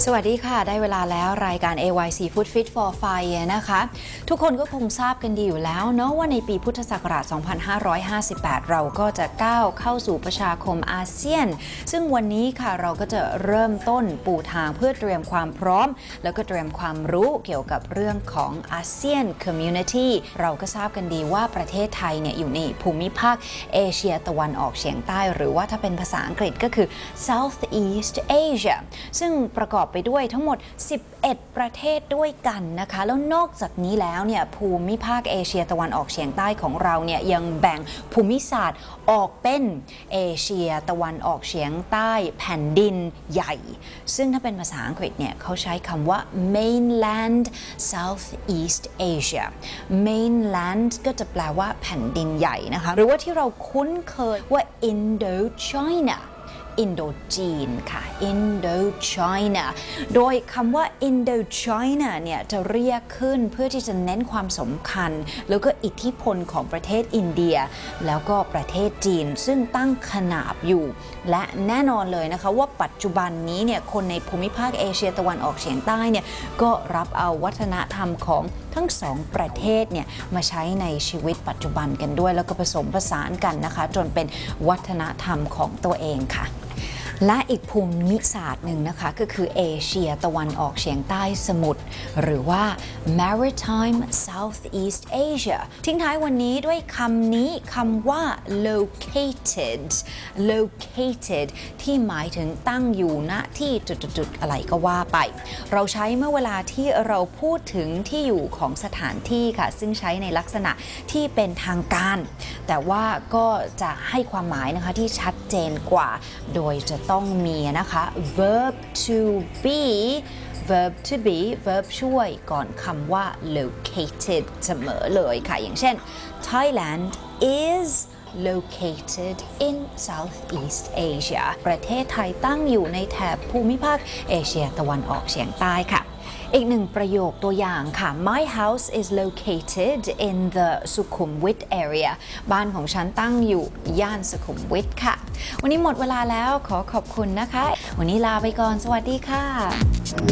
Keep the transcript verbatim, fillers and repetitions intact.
สวัสดีค่ะได้เวลาแล้วรายการ เอ วาย ซี Food Fit for Fire นะคะทุกคนก็คงทราบกันดีอยู่แล้วเนาะว่าในปีพุทธศักราช สองพันห้าร้อยห้าสิบแปด เราก็จะก้าวเข้าสู่ประชาคมอาเซียนซึ่งวันนี้ค่ะเราก็จะเริ่มต้นปูทางเพื่อเตรียมความพร้อมแล้วก็เตรียมความรู้เกี่ยวกับเรื่องของอาเซียน Community เราก็ทราบกันดีว่าประเทศไทยเนี่ยอยู่ในภูมิภาคเอเชียตะวันออกเฉียงใต้หรือว่าถ้าเป็นภาษาอังกฤษก็คือ Southeast Asia ซึ่งประกอบไปด้วยทั้งหมดสิบเอ็ดประเทศด้วยกันนะคะแล้วนอกจากนี้แล้วเนี่ยภูมิภาคเอเชียตะวันออกเฉียงใต้ของเราเนี่ยยังแบ่งภูมิศาสตร์ออกเป็นเอเชียตะวันออกเฉียงใต้แผ่นดินใหญ่ซึ่งถ้าเป็นภาษาอังกฤษเนี่ยเขาใช้คำว่า mainland Southeast Asia mainland ก็จะแปลว่าแผ่นดินใหญ่นะคะหรือว่าที่เราคุ้นเคยว่า Indochinaอินโดจีนค่ะ Indochina โดยคำว่า Indochina เนี่ยจะเรียกขึ้นเพื่อที่จะเน้นความสำคัญแล้วก็อิทธิพลของประเทศอินเดียแล้วก็ประเทศจีนซึ่งตั้งขนาบอยู่และแน่นอนเลยนะคะว่าปัจจุบันนี้เนี่ยคนในภูมิภาคเอเชียตะวันออกเฉียงใต้เนี่ยก็รับเอาวัฒนธรรมของทั้งสองประเทศเนี่ยมาใช้ในชีวิตปัจจุบันกันด้วยแล้วก็ผสมผสานกันนะคะจนเป็นวัฒนธรรมของตัวเองค่ะและอีกภูมิศาสตร์หนึ่งนะคะก็คือเอเชียตะวันออกเฉียงใต้สมุทรหรือว่า Maritime Southeast Asia ทิ้งท้ายวันนี้ด้วยคำนี้คำว่า located located ที่หมายถึงตั้งอยู่ณที่จุดๆๆอะไรก็ว่าไปเราใช้เมื่อเวลาที่เราพูดถึงที่อยู่ของสถานที่ค่ะซึ่งใช้ในลักษณะที่เป็นทางการแต่ว่าก็จะให้ความหมายนะคะที่ชัดเจนกว่าโดยจะต้องมีนะคะ verb to be verb to be verb ช่วยก่อนคำว่า located เสมอเลยค่ะอย่างเช่น Thailand is located in Southeast Asia ประเทศไทยตั้งอยู่ในแถบภูมิภาคเอเชียตะวันออกเฉียงใต้ค่ะอีกหนึ่งประโยคตัวอย่างค่ะ My house is located in the Sukhumvit area บ้านของฉันตั้งอยู่ย่านสุขุมวิทค่ะวันนี้หมดเวลาแล้วขอขอบคุณนะคะวันนี้ลาไปก่อนสวัสดีค่ะ